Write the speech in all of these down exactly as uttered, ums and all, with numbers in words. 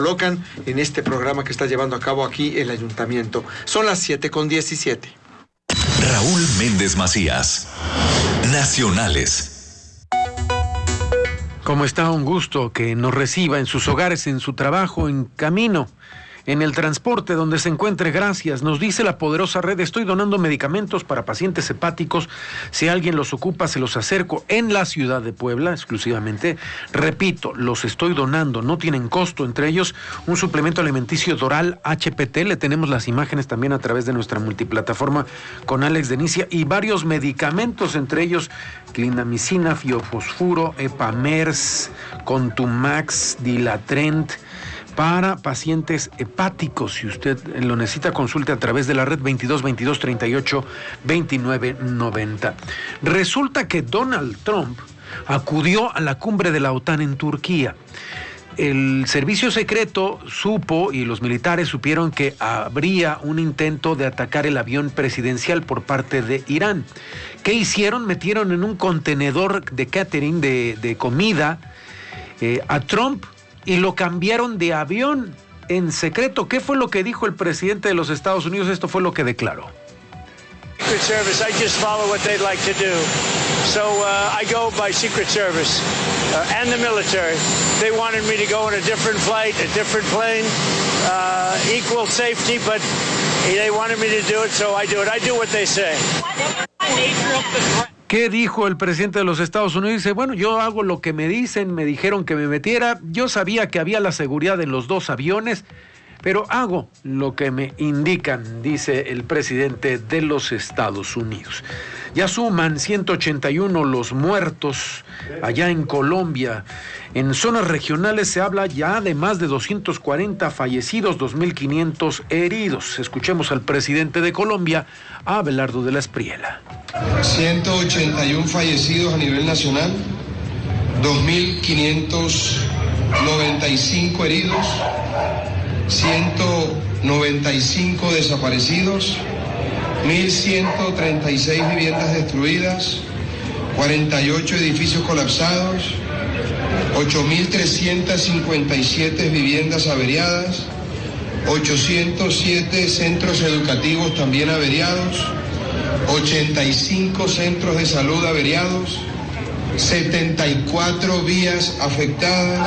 colocan en este programa que está llevando a cabo aquí el ayuntamiento. Son las siete con diecisiete. Raúl Méndez Macías, Nacionales. ¿Cómo está? Un gusto que nos reciba en sus hogares, en su trabajo, en camino, en el transporte donde se encuentre. Gracias. Nos dice la poderosa red: estoy donando medicamentos para pacientes hepáticos. Si alguien los ocupa, se los acerco en la ciudad de Puebla exclusivamente. Repito, los estoy donando, no tienen costo. Entre ellos, un suplemento alimenticio Doral H P T. Le tenemos las imágenes también a través de nuestra multiplataforma con Alex Denicia, y varios medicamentos, entre ellos clindamicina, fiofosfuro, Epamers, Contumax, Dilatrent, para pacientes hepáticos. Si usted lo necesita, consulte a través de la red veintidós veintidós treinta y ocho veintinueve noventa. Resulta que Donald Trump acudió a la cumbre de la OTAN en Turquía. El servicio secreto supo, y los militares supieron, que habría un intento de atacar el avión presidencial por parte de Irán. ¿Qué hicieron? Metieron en un contenedor de catering, de, de comida, eh, a Trump, y lo cambiaron de avión en secreto. ¿Qué fue lo que dijo el presidente de los Estados Unidos? Esto fue lo que declaró. Secret Service, I just follow what they'd like to do. So uh, I go by Secret Service uh, and the military. They wanted me to go on a different flight, a different plane, uh, equal safety, but they wanted me to do it, so I do it. I do what they say. ¿Qué dijo el presidente de los Estados Unidos? Dice, bueno, yo hago lo que me dicen, me dijeron que me metiera, yo sabía que había la seguridad en los dos aviones, pero hago lo que me indican, dice el presidente de los Estados Unidos. Ya suman ciento ochenta y uno los muertos allá en Colombia. En zonas regionales se habla ya de más de doscientos cuarenta fallecidos, dos mil quinientos heridos. Escuchemos al presidente de Colombia, Abelardo de la Espriella. ciento ochenta y uno fallecidos a nivel nacional, dos mil quinientos noventa y cinco heridos, ciento noventa y cinco desaparecidos, mil ciento treinta y seis viviendas destruidas, cuarenta y ocho edificios colapsados, ocho mil trescientas cincuenta y siete viviendas averiadas, ochocientos siete centros educativos también averiados, ochenta y cinco centros de salud averiados, setenta y cuatro vías afectadas.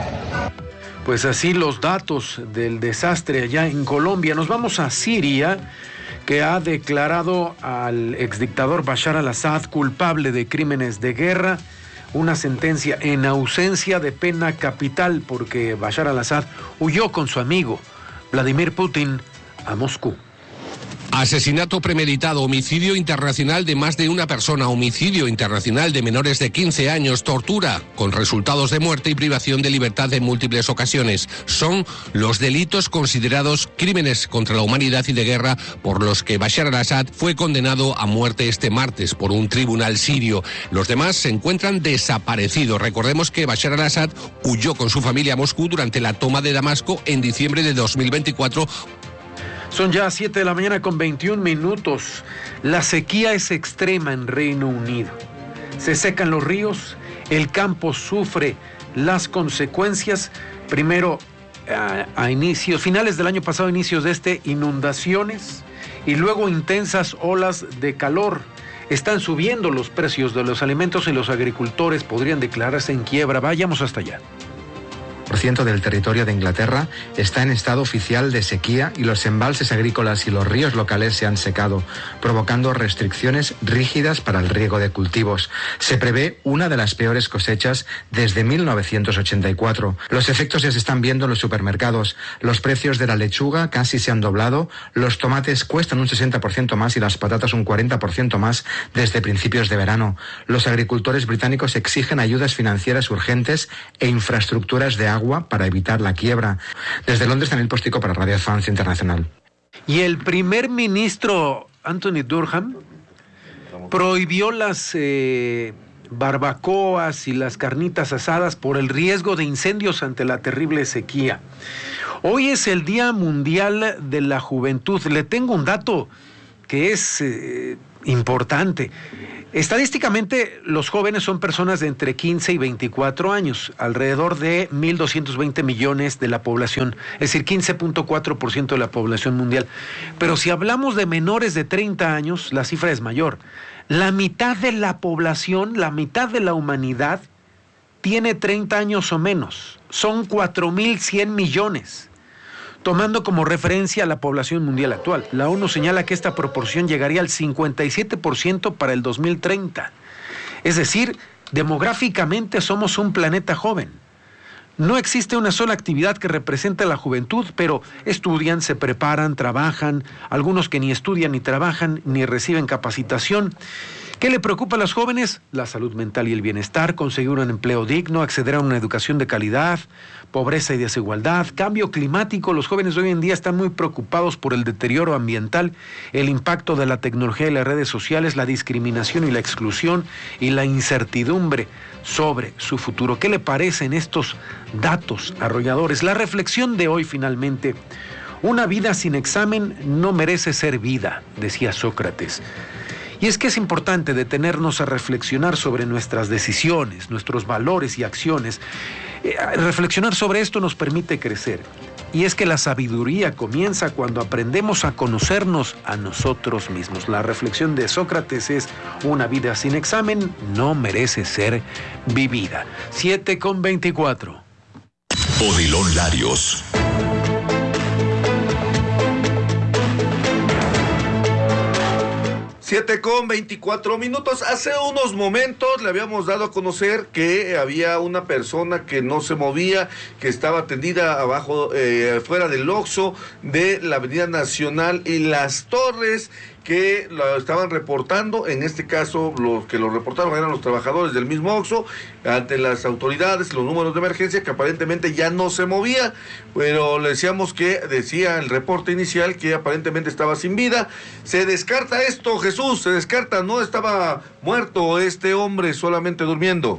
Pues así los datos del desastre allá en Colombia. Nos vamos a Siria, que ha declarado al exdictador Bashar al-Assad culpable de crímenes de guerra, una sentencia en ausencia de pena capital, porque Bashar al-Assad huyó con su amigo Vladimir Putin a Moscú. Asesinato premeditado, homicidio internacional de más de una persona, homicidio internacional de menores de quince años, tortura con resultados de muerte y privación de libertad en múltiples ocasiones. Son los delitos considerados crímenes contra la humanidad y de guerra por los que Bashar al-Assad fue condenado a muerte este martes por un tribunal sirio. Los demás se encuentran desaparecidos. Recordemos que Bashar al-Assad huyó con su familia a Moscú durante la toma de Damasco en diciembre de dos mil veinticuatro. Son ya siete de la mañana con veintiún minutos. La sequía es extrema en Reino Unido. Se secan los ríos, el campo sufre las consecuencias. Primero, a, a inicios, finales del año pasado, inicios de este, inundaciones, y luego intensas olas de calor. Están subiendo los precios de los alimentos y los agricultores podrían declararse en quiebra. Vayamos hasta allá. por ciento del territorio de Inglaterra está en estado oficial de sequía y los embalses agrícolas y los ríos locales se han secado, provocando restricciones rígidas para el riego de cultivos. Se prevé una de las peores cosechas desde mil novecientos ochenta y cuatro. Los efectos ya se están viendo en los supermercados. Los precios de la lechuga casi se han doblado, los tomates cuestan un sesenta por ciento más y las patatas un cuarenta por ciento más desde principios de verano. Los agricultores británicos exigen ayudas financieras urgentes e infraestructuras de agua para evitar la quiebra. Desde Londres, Daniel Postigo para Radio France Internacional. Y el primer ministro Anthony Durham prohibió las eh, barbacoas y las carnitas asadas por el riesgo de incendios ante la terrible sequía. Hoy es el Día Mundial de la Juventud. Le tengo un dato que es eh, importante. Estadísticamente, los jóvenes son personas de entre quince y veinticuatro años, alrededor de mil doscientos veinte millones de la población, es decir, quince punto cuatro por ciento de la población mundial. Pero si hablamos de menores de treinta años, la cifra es mayor. La mitad de la población, la mitad de la humanidad, tiene treinta años o menos. Son cuatro mil cien millones. Tomando como referencia a la población mundial actual, la ONU señala que esta proporción llegaría al cincuenta y siete por ciento para el dos mil treinta. Es decir, demográficamente somos un planeta joven. No existe una sola actividad que represente a la juventud, pero estudian, se preparan, trabajan, algunos que ni estudian ni trabajan, ni reciben capacitación. ¿Qué le preocupa a los jóvenes? La salud mental y el bienestar, conseguir un empleo digno, acceder a una educación de calidad, pobreza y desigualdad, cambio climático. Los jóvenes hoy en día están muy preocupados por el deterioro ambiental, el impacto de la tecnología y las redes sociales, la discriminación y la exclusión y la incertidumbre sobre su futuro. ¿Qué le parecen estos datos arrolladores? La reflexión de hoy finalmente: una vida sin examen no merece ser vida, decía Sócrates. Y es que es importante detenernos a reflexionar sobre nuestras decisiones, nuestros valores y acciones. Eh, reflexionar sobre esto nos permite crecer. Y es que la sabiduría comienza cuando aprendemos a conocernos a nosotros mismos. La reflexión de Sócrates es: una vida sin examen no merece ser vivida. siete con veinticuatro. Odilon Larios. siete con veinticuatro minutos. Hace unos momentos le habíamos dado a conocer que había una persona que no se movía, que estaba tendida abajo, eh, fuera del Oxxo de la Avenida Nacional y Las Torres, que lo estaban reportando. En este caso, los que lo reportaron eran los trabajadores del mismo Oxxo ante las autoridades, los números de emergencia, que aparentemente ya no se movía, pero le decíamos que decía el reporte inicial que aparentemente estaba sin vida. Se descarta esto, Jesús, se descarta, no estaba muerto este hombre, solamente durmiendo.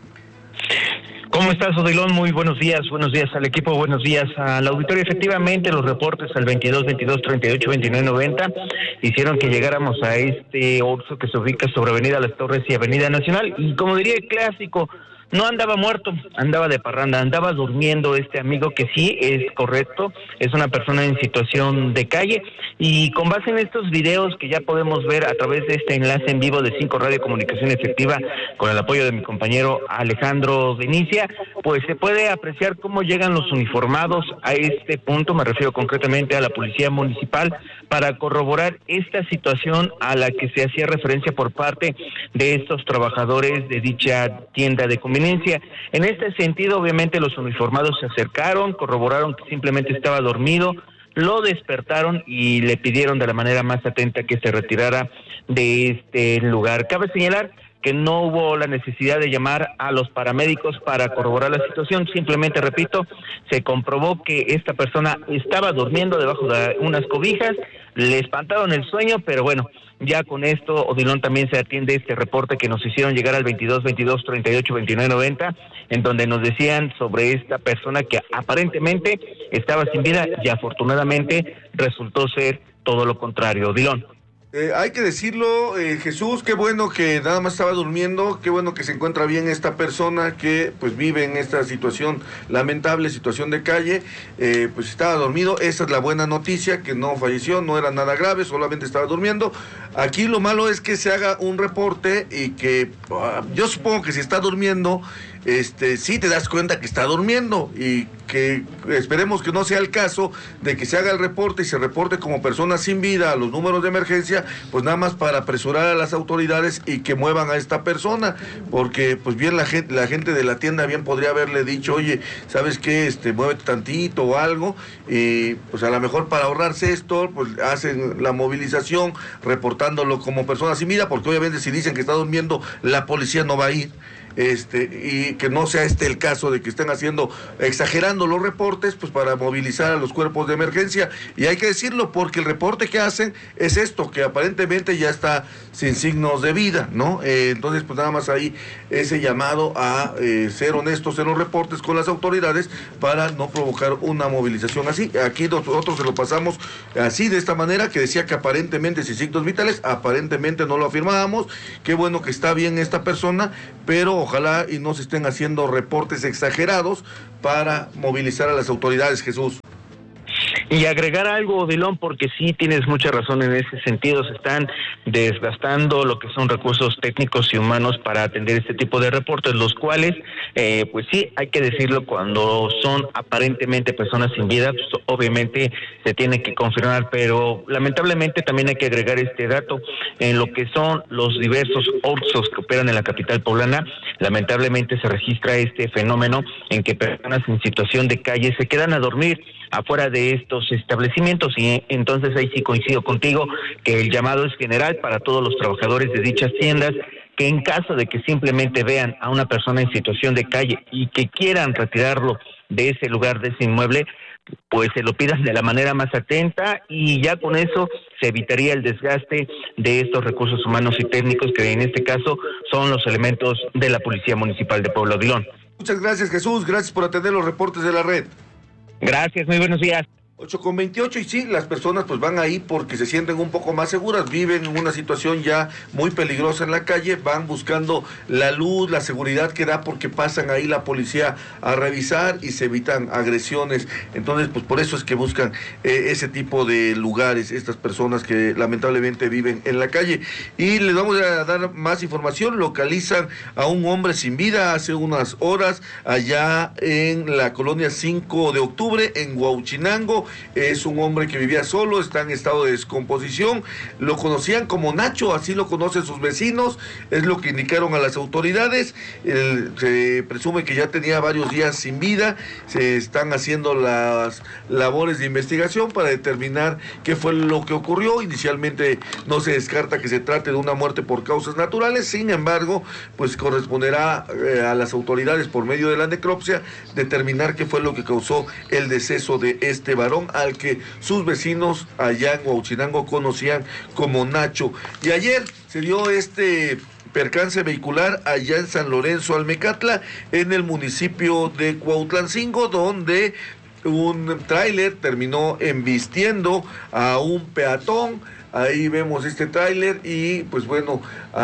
¿Cómo estás, Odilon? Muy buenos días, buenos días al equipo, buenos días al auditorio. Efectivamente, los reportes al veintidós, veintidós, treinta y ocho, veintinueve, noventa hicieron que llegáramos a este Oxxo que se ubica sobre Avenida Las Torres y Avenida Nacional. Y como diría el clásico, no andaba muerto, andaba de parranda, andaba durmiendo este amigo, que sí es correcto, es una persona en situación de calle. Y con base en estos videos que ya podemos ver a través de este enlace en vivo de cinco Radio Comunicación Efectiva, con el apoyo de mi compañero Alejandro Benicia, pues se puede apreciar cómo llegan los uniformados a este punto, me refiero concretamente a la Policía Municipal, para corroborar esta situación a la que se hacía referencia por parte de estos trabajadores de dicha tienda de conveniencia. En este sentido, obviamente, los uniformados se acercaron, corroboraron que simplemente estaba dormido, lo despertaron y le pidieron de la manera más atenta que se retirara de este lugar. Cabe señalar que no hubo la necesidad de llamar a los paramédicos para corroborar la situación, simplemente, repito, se comprobó que esta persona estaba durmiendo debajo de unas cobijas, le espantaron el sueño, pero bueno, ya con esto, Odilon, también se atiende este reporte que nos hicieron llegar al veintidós, veintidós, treinta y ocho, veintinueve, noventa, en donde nos decían sobre esta persona que aparentemente estaba sin vida y afortunadamente resultó ser todo lo contrario. Odilon. Eh, hay que decirlo, eh, Jesús, qué bueno que nada más estaba durmiendo, qué bueno que se encuentra bien esta persona que pues vive en esta situación lamentable, situación de calle, eh, pues estaba dormido. Esa es la buena noticia, que no falleció, no era nada grave, solamente estaba durmiendo. Aquí lo malo es que se haga un reporte y que uh, yo supongo que si está durmiendo, este, sí te das cuenta que está durmiendo, y que esperemos que no sea el caso de que se haga el reporte y se reporte como persona sin vida a los números de emergencia, pues nada más para apresurar a las autoridades y que muevan a esta persona, porque pues bien la gente, la gente de la tienda bien podría haberle dicho: oye, ¿sabes qué? Este, muévete tantito o algo, y pues a lo mejor para ahorrarse esto, pues hacen la movilización reportándolo como persona sin vida, porque obviamente si dicen que está durmiendo, la policía no va a ir. este, y que no sea este el caso de que estén haciendo, exagerando los reportes, pues para movilizar a los cuerpos de emergencia. Y hay que decirlo porque el reporte que hacen es esto, que aparentemente ya está sin signos de vida, ¿no? Eh, entonces, pues nada más ahí ese llamado a eh, ser honestos en los reportes con las autoridades para no provocar una movilización así. Aquí nosotros se lo pasamos así, de esta manera, que decía que aparentemente sin signos vitales, aparentemente no lo afirmábamos. Qué bueno que está bien esta persona, pero ojalá y no se estén haciendo reportes exagerados para movilizar a las autoridades, Jesús. Y agregar algo, Odilon, porque sí tienes mucha razón en ese sentido, se están desgastando lo que son recursos técnicos y humanos para atender este tipo de reportes, los cuales, eh, pues sí, hay que decirlo, cuando son aparentemente personas sin vida, pues obviamente se tiene que confirmar, pero lamentablemente también hay que agregar este dato, en lo que son los diversos Oxxos que operan en la capital poblana, lamentablemente se registra este fenómeno en que personas en situación de calle se quedan a dormir afuera de estos establecimientos, y entonces ahí sí coincido contigo que el llamado es general para todos los trabajadores de dichas tiendas, que en caso de que simplemente vean a una persona en situación de calle y que quieran retirarlo de ese lugar, de ese inmueble, pues se lo pidan de la manera más atenta, y ya con eso se evitaría el desgaste de estos recursos humanos y técnicos que en este caso son los elementos de la Policía Municipal de Puebla, Odilon. Muchas gracias, Jesús, gracias por atender los reportes de la red. Gracias, muy buenos días. ocho con veintiocho, y sí, las personas pues van ahí porque se sienten un poco más seguras, viven en una situación ya muy peligrosa en la calle, van buscando la luz, la seguridad que da porque pasan ahí la policía a revisar y se evitan agresiones. Entonces pues por eso es que buscan eh, ese tipo de lugares, estas personas que lamentablemente viven en la calle. Y les vamos a dar más información. Localizan a un hombre sin vida hace unas horas allá en la colonia cinco de octubre en Huauchinango. Es un hombre que vivía solo, está en estado de descomposición, lo conocían como Nacho, así lo conocen sus vecinos, es lo que indicaron a las autoridades. El, se presume que ya tenía varios días sin vida, se están haciendo las labores de investigación para determinar qué fue lo que ocurrió. Inicialmente no se descarta que se trate de una muerte por causas naturales, sin embargo, pues corresponderá eh, a las autoridades por medio de la necropsia determinar qué fue lo que causó el deceso de este varón, al que sus vecinos allá en Huauchinango conocían como Nacho. Y ayer se dio este percance vehicular allá en San Lorenzo Almecatla, en el municipio de Cuautlancingo, donde un tráiler terminó embistiendo a un peatón. Ahí vemos este tráiler y pues bueno,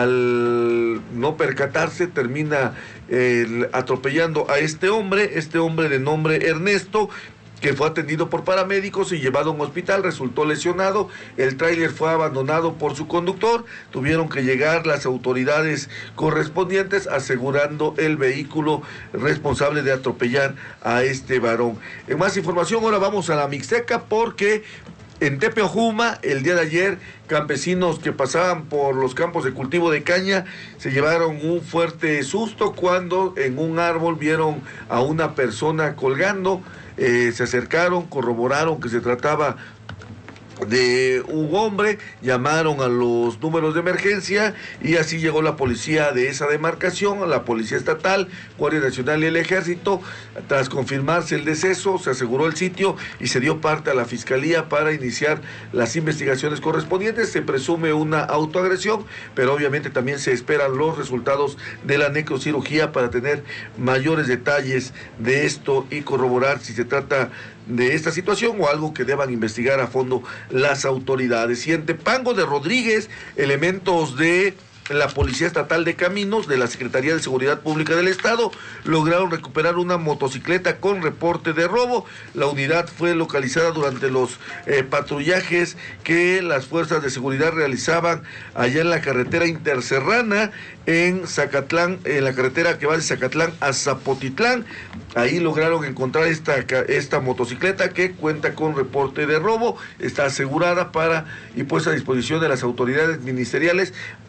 al no percatarse termina eh, atropellando a este hombre, este hombre de nombre Ernesto, que fue atendido por paramédicos y llevado a un hospital, resultó lesionado. El tráiler fue abandonado por su conductor, tuvieron que llegar las autoridades correspondientes asegurando el vehículo responsable de atropellar a este varón. En más información, ahora vamos a la Mixteca, porque en Tepeojuma, el día de ayer, campesinos que pasaban por los campos de cultivo de caña se llevaron un fuerte susto cuando en un árbol vieron a una persona colgando. Eh, se acercaron, corroboraron que se trataba de un hombre, llamaron a los números de emergencia y así llegó la policía de esa demarcación, la policía estatal, Guardia Nacional y el Ejército. Tras confirmarse el deceso, se aseguró el sitio y se dio parte a la fiscalía para iniciar las investigaciones correspondientes. Se presume una autoagresión, pero obviamente también se esperan los resultados de la necrocirugía para tener mayores detalles de esto y corroborar si se trata de esta situación o algo que deban investigar a fondo las autoridades. Y en Tepango de Rodríguez, elementos de la Policía Estatal de Caminos de la Secretaría de Seguridad Pública del Estado lograron recuperar una motocicleta con reporte de robo. La unidad fue localizada durante los eh, patrullajes que las fuerzas de seguridad realizaban allá en la carretera interserrana en Zacatlán, en la carretera que va de Zacatlán a Zapotitlán. Ahí lograron encontrar esta, esta motocicleta que cuenta con reporte de robo, está asegurada para y puesta a disposición de las autoridades ministeriales para los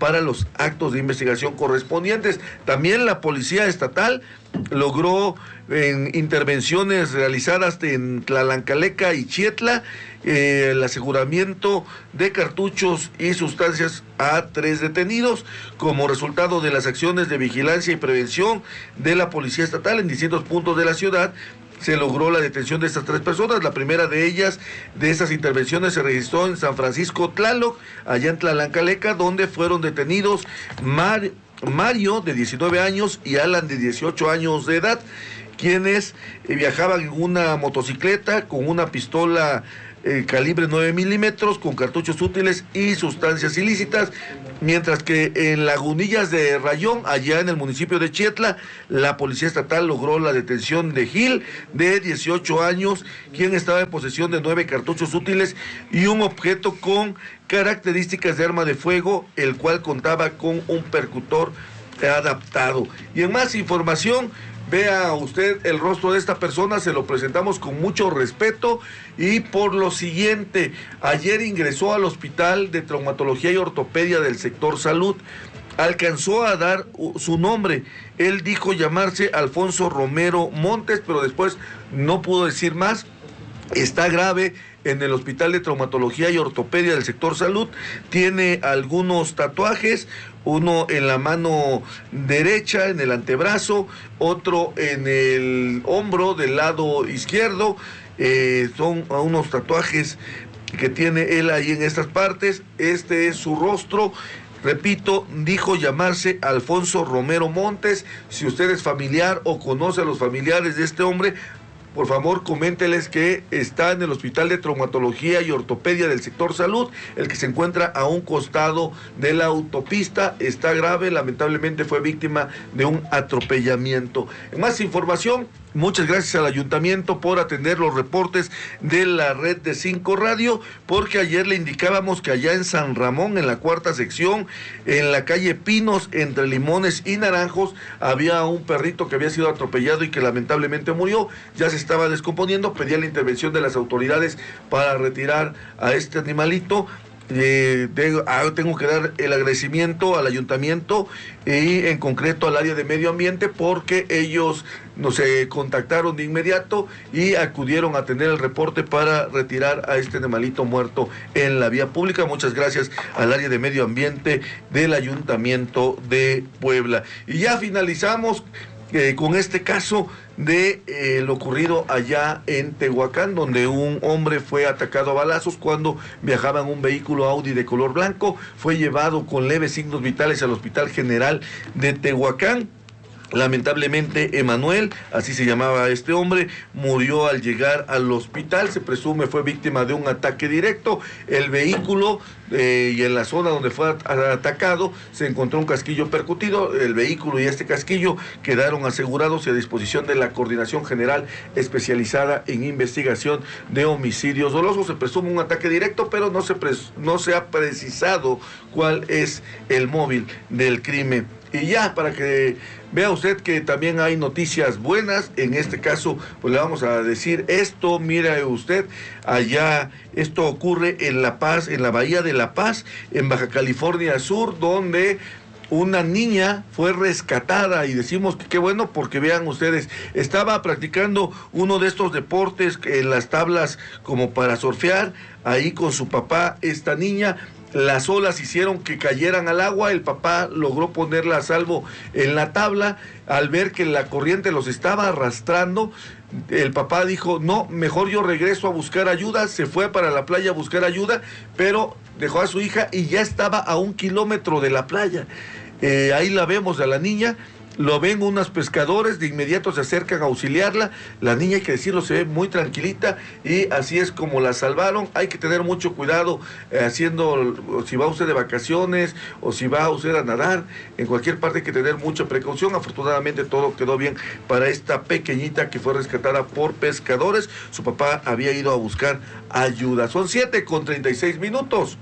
actos de investigación correspondientes. También la Policía Estatal logró en intervenciones realizadas en Tlalancaleca y Chietla eh, el aseguramiento de cartuchos y sustancias a tres detenidos como resultado de las acciones de vigilancia y prevención de la Policía Estatal en distintos puntos de la ciudad. Se logró la detención de estas tres personas. La primera de ellas, de estas intervenciones, se registró en San Francisco Tlaloc, allá en Tlalancaleca, donde fueron detenidos Mar, Mario, de diecinueve años, y Alan, de dieciocho años de edad, quienes eh, viajaban en una motocicleta con una pistola eh, calibre nueve milímetros, con cartuchos útiles y sustancias ilícitas, mientras que en Lagunillas de Rayón, allá en el municipio de Chietla, la Policía Estatal logró la detención de Gil, de dieciocho años, quien estaba en posesión de nueve cartuchos útiles y un objeto con características de arma de fuego, el cual contaba con un percutor adaptado. Y en más información, vea usted el rostro de esta persona, se lo presentamos con mucho respeto y por lo siguiente: ayer ingresó al Hospital de Traumatología y Ortopedia del sector salud. Alcanzó a dar su nombre. Él dijo llamarse Alfonso Romero Montes, pero después no pudo decir más. Está grave en el Hospital de Traumatología y Ortopedia del sector salud. Tiene algunos tatuajes, uno en la mano derecha, en el antebrazo, otro en el hombro del lado izquierdo. Eh, son unos tatuajes que tiene él ahí en estas partes. Este es su rostro. Repito, dijo llamarse Alfonso Romero Montes. Si usted es familiar o conoce a los familiares de este hombre, por favor, coménteles que está en el Hospital de Traumatología y Ortopedia del sector salud, el que se encuentra a un costado de la autopista. Está grave, lamentablemente fue víctima de un atropellamiento. En más información, muchas gracias al ayuntamiento por atender los reportes de la red de Cinco Radio, porque ayer le indicábamos que allá en San Ramón, en la cuarta sección, en la calle Pinos, entre Limones y Naranjos, había un perrito que había sido atropellado y que lamentablemente murió. Ya se estaba descomponiendo, pedía la intervención de las autoridades para retirar a este animalito. Eh, de, ah, tengo que dar el agradecimiento al ayuntamiento y en concreto al área de medio ambiente, porque ellos nos eh, contactaron de inmediato y acudieron a atender el reporte para retirar a este animalito muerto en la vía pública. Muchas gracias al área de medio ambiente del ayuntamiento de Puebla. Y ya finalizamos Eh, con este caso de eh, lo ocurrido allá en Tehuacán, donde un hombre fue atacado a balazos cuando viajaba en un vehículo Audi de color blanco. Fue llevado con leves signos vitales al Hospital General de Tehuacán. Lamentablemente, Emanuel, así se llamaba este hombre, murió al llegar al hospital. Se presume fue víctima de un ataque directo. El vehículo eh, y en la zona donde fue atacado se encontró un casquillo percutido. El vehículo y este casquillo quedaron asegurados y a disposición de la Coordinación General Especializada en Investigación de Homicidios Dolosos. Se presume un ataque directo, pero no se, pres- no se ha precisado cuál es el móvil del crimen. Y ya, para que vea usted que también hay noticias buenas, en este caso, pues le vamos a decir esto. Mire usted, allá, esto ocurre en La Paz, en la Bahía de La Paz, en Baja California Sur, donde una niña fue rescatada, y decimos que qué bueno porque vean ustedes, estaba practicando uno de estos deportes en las tablas como para surfear, ahí con su papá, esta niña. Las olas hicieron que cayeran al agua, el papá logró ponerla a salvo en la tabla. Al ver que la corriente los estaba arrastrando, el papá dijo, no, mejor yo regreso a buscar ayuda. Se fue para la playa a buscar ayuda, pero dejó a su hija y ya estaba a un kilómetro de la playa. Eh, ahí la vemos a la niña. Lo ven unos pescadores, de inmediato se acercan a auxiliarla. La niña, hay que decirlo, se ve muy tranquilita y así es como la salvaron. Hay que tener mucho cuidado eh, haciendo, si va usted de vacaciones o si va usted a nadar, en cualquier parte hay que tener mucha precaución. Afortunadamente todo quedó bien para esta pequeñita que fue rescatada por pescadores. Su papá había ido a buscar ayuda. Son siete con treinta y seis minutos.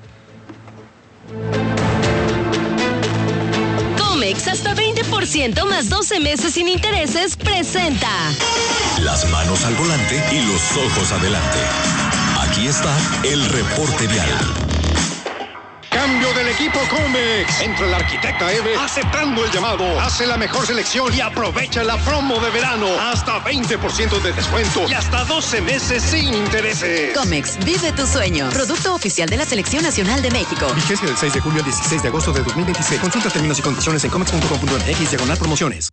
Comex, hasta veinte por ciento más doce meses sin intereses, presenta Las manos al volante y los ojos adelante. Aquí está el reporte vial. Cambio Cambio del equipo Comex. Entra la arquitecta Eve aceptando el llamado. Hace la mejor selección y aprovecha la promo de verano. Hasta veinte por ciento de descuento y hasta doce meses sin intereses. Comex, vive tu sueño. Producto oficial de la Selección Nacional de México. Vigencia del seis de julio al dieciséis de agosto de dos mil veintiséis. Consulta términos y condiciones en comex punto com punto m x diagonal promociones.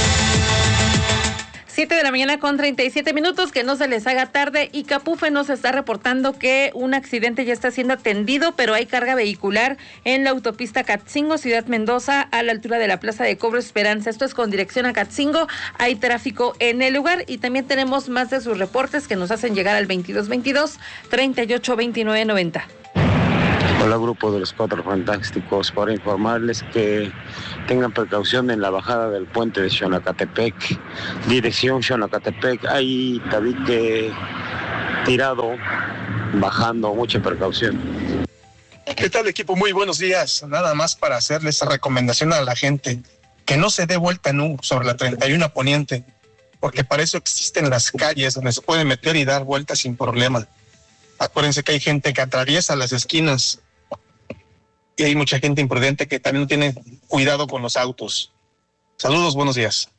siete de la mañana con treinta y siete minutos, que no se les haga tarde. Y Capufe nos está reportando que un accidente ya está siendo atendido, pero hay carga vehicular en la autopista Catzingo, Ciudad Mendoza, a la altura de la Plaza de Cobro Esperanza. Esto es con dirección a Catzingo. Hay tráfico en el lugar y también tenemos más de sus reportes que nos hacen llegar al veintidós veintidós, treinta y ocho veintinueve noventa. Hola, grupo de los Cuatro Fantásticos, para informarles que tengan precaución en la bajada del puente de Xonacatepec, dirección Xonacatepec. Hay tabique tirado, bajando, mucha precaución. ¿Qué tal, equipo? Muy buenos días. Nada más para hacerles esa recomendación a la gente, que no se dé vuelta en U sobre la treinta y uno Poniente, porque para eso existen las calles donde se puede meter y dar vueltas sin problema. Acuérdense que hay gente que atraviesa las esquinas y hay mucha gente imprudente que también no tiene cuidado con los autos. Saludos, buenos días.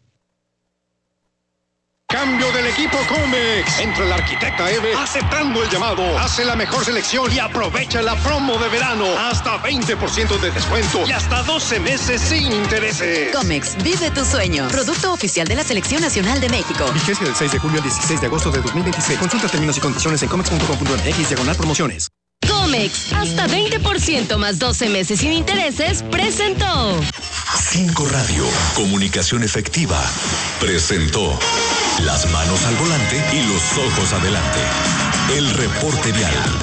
Cambio del equipo Comex. Entra la arquitecta Eve aceptando el llamado. Hace la mejor selección y aprovecha la promo de verano. Hasta veinte por ciento de descuento y hasta doce meses sin intereses. Comex, vive tu sueño. Producto oficial de la Selección Nacional de México. Vigencia del seis de julio al dieciséis de agosto de dos mil veintiséis. Consulta términos y condiciones en comex punto com punto m x diagonal promociones. Comex, hasta veinte por ciento más doce meses sin intereses, presentó. Cinco Radio, comunicación efectiva, presentó Las manos al volante y los ojos adelante. El reporte vial.